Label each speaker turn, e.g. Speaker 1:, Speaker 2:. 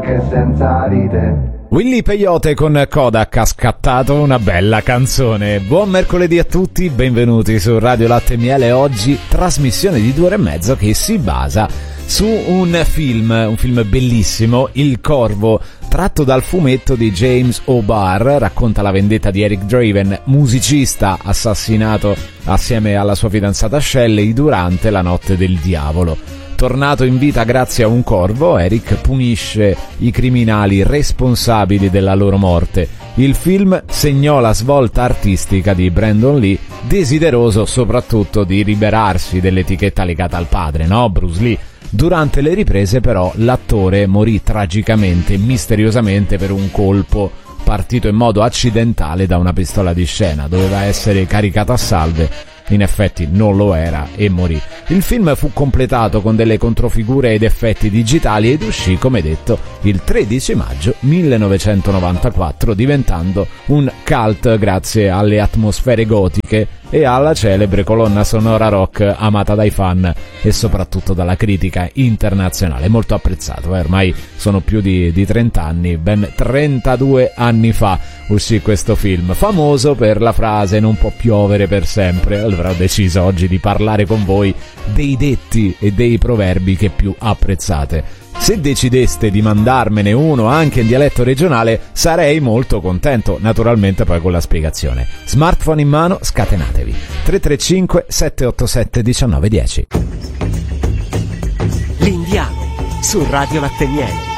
Speaker 1: anche senza ride.
Speaker 2: Willy Peyote con Kodak ha scattato una bella canzone. Buon mercoledì a tutti, benvenuti su Radio Latte e Miele. Oggi trasmissione di 2 ore e mezzo che si basa su un film bellissimo, Il Corvo, tratto dal fumetto di James O'Barr. Racconta la vendetta di Eric Draven, musicista assassinato assieme alla sua fidanzata Shelley durante la notte del diavolo. Tornato in vita grazie a un corvo, Eric punisce i criminali responsabili della loro morte. Il film segnò la svolta artistica di Brandon Lee, desideroso soprattutto di liberarsi dell'etichetta legata al padre, no? Bruce Lee. Durante le riprese però l'attore morì tragicamente e misteriosamente per un colpo partito in modo accidentale da una pistola di scena. Doveva essere caricata a salve, in effetti non lo era e morì. Il film fu completato con delle controfigure ed effetti digitali ed uscì, come detto, il 13 maggio 1994, diventando un cult grazie alle atmosfere gotiche e alla celebre colonna sonora rock amata dai fan e soprattutto dalla critica internazionale. Molto apprezzato, ormai sono più di 30 anni, ben 32 anni fa uscì questo film, famoso per la frase "non può piovere per sempre". Allora ho deciso oggi di parlare con voi dei detti e dei proverbi che più apprezzate. Se decideste di mandarmene uno anche in dialetto regionale sarei molto contento, naturalmente poi con la spiegazione. Smartphone in mano, scatenatevi. 335 787 1910.
Speaker 3: L'Indiano su Radio Latte e Miele.